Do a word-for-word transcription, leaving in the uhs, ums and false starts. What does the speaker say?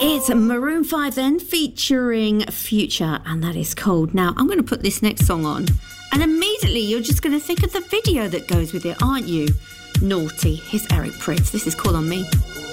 It's Maroon five then, featuring Future, and that is Cold. Now, I'm going to put this next song on, and immediately you're just going to think of the video that goes with it, aren't you? Naughty. Here's Eric Prydz. This is Call on Me.